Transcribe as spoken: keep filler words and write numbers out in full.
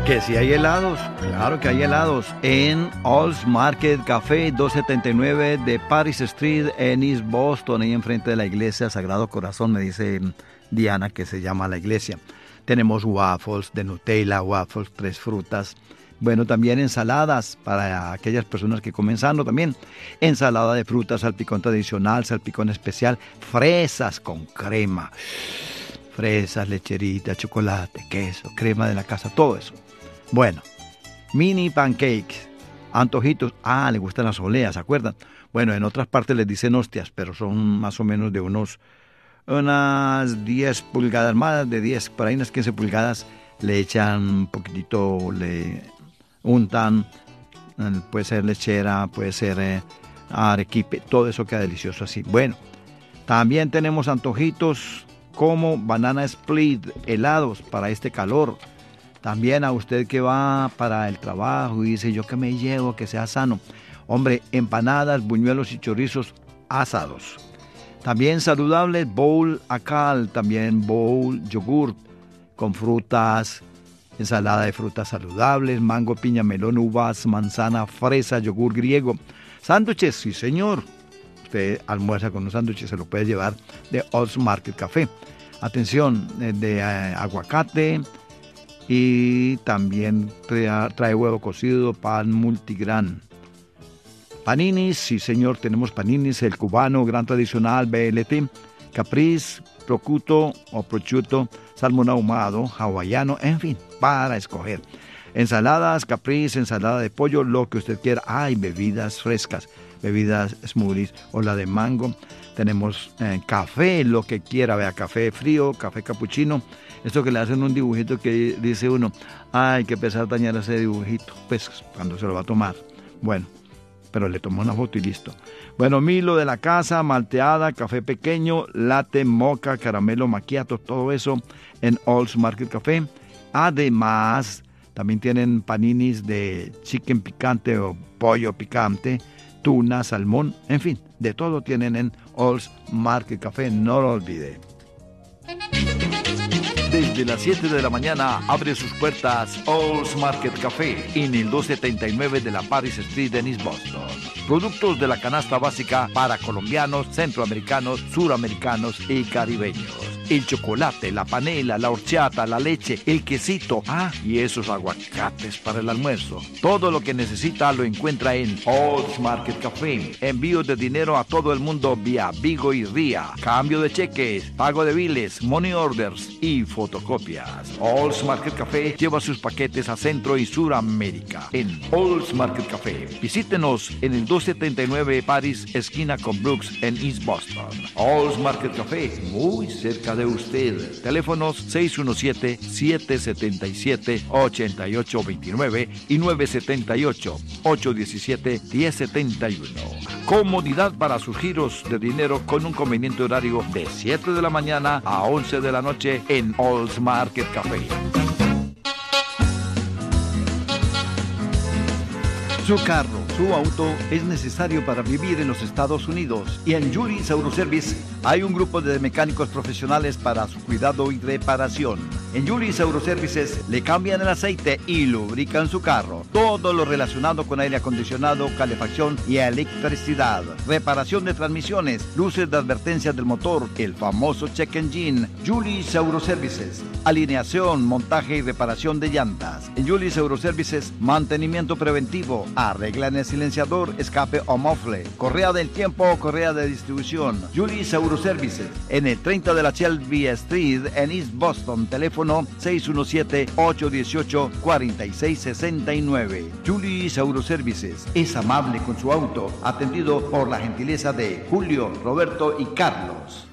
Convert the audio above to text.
Que si hay helados, claro que hay helados en All's Market Café, doscientos setenta y nueve de Paris Street en East Boston, ahí enfrente de la iglesia Sagrado Corazón, me dice Diana que se llama la iglesia. Tenemos waffles de Nutella, waffles, tres frutas. Bueno, también ensaladas para aquellas personas que comen sano también. Ensalada de frutas, salpicón tradicional, salpicón especial, fresas con crema. Fresas, lecherita, chocolate, queso, crema de la casa, todo eso. Bueno, mini pancakes, antojitos. Ah, le gustan las oleas, ¿se acuerdan? Bueno, en otras partes les dicen hostias, pero son más o menos de unos, unas diez pulgadas, más de diez, por ahí unas quince pulgadas. Le echan un poquitito, le untan, puede ser lechera, puede ser eh, arequipe, todo eso queda delicioso así. Bueno, también tenemos antojitos como banana split, helados para este calor. También a usted que va para el trabajo y dice, yo que me llevo, que sea sano. Hombre, empanadas, buñuelos y chorizos asados. También saludables, bowl acal, también bowl yogurt con frutas, ensalada de frutas saludables, mango, piña, melón, uvas, manzana, fresa, yogur griego. Sándwiches, sí señor. Usted almuerza con un sándwich, se lo puede llevar de All's Market Café. Atención, de, de eh, aguacate. Y también trae, trae huevo cocido, pan multigran. Paninis, sí señor, tenemos paninis, el cubano, gran tradicional, B L T, capriz, prosciutto o prosciutto, salmón ahumado, hawaiano, en fin, para escoger. Ensaladas, capriz, ensalada de pollo, lo que usted quiera. Hay bebidas frescas, bebidas smoothies o la de mango. Tenemos eh, café, lo que quiera, vea, café frío, café capuchino. Esto que le hacen un dibujito que dice uno, ay, qué pesar dañar ese dibujito, pues cuando se lo va a tomar. Bueno, pero le tomó una foto y listo. Bueno, Milo de la casa, malteada, café pequeño, latte, mocha, caramelo, macchiato, todo eso en All's Market Café. Además, también tienen paninis de chicken picante o pollo picante, tuna, salmón, en fin, de todo tienen en All's Market Café, no lo olvide. Desde las siete de la mañana abre sus puertas All's Market Café en el doscientos setenta y nueve de la Paris Street en East Boston. Productos de la canasta básica para colombianos, centroamericanos, suramericanos y caribeños. El chocolate, la panela, la horchata, la leche, el quesito, ah, y esos aguacates para el almuerzo. Todo lo que necesita lo encuentra en All's Market Café. Envío de dinero a todo el mundo vía Vigo y Ría. Cambio de cheques, pago de biles, money orders y fotocopias. All's Market Café lleva sus paquetes a Centro y Suramérica. En All's Market Café. Visítenos en el doscientos setenta y nueve Paris, esquina con Brooks en East Boston. All's Market Café, muy cerca de usted. Teléfonos seis uno siete, siete siete siete, ocho ocho dos nueve y nueve siete ocho, ocho uno siete, uno cero siete uno. Comodidad para sus giros de dinero con un conveniente horario de siete de la mañana a once de la noche en All's Market Café. Su carro, su auto es necesario para vivir en los Estados Unidos y en Julius Auto Service hay un grupo de mecánicos profesionales para su cuidado y reparación. En Julius Auto Services le cambian el aceite y lubrican su carro. Todo lo relacionado con aire acondicionado, calefacción y electricidad. Reparación de transmisiones, luces de advertencia del motor, el famoso check engine. Julius Auto Services. Alineación, montaje y reparación de llantas. En Julius Auto Services, mantenimiento preventivo. Arreglan el silenciador, escape o mofle. Correa del tiempo o correa de distribución. Julius Auto Services. En el treinta de la Shelby Street en East Boston. Teléfono seis uno siete, ocho uno ocho, cuatro seis seis nueve. Julius Auto Services es amable con su auto, atendido por la gentileza de Julio, Roberto y Carlos.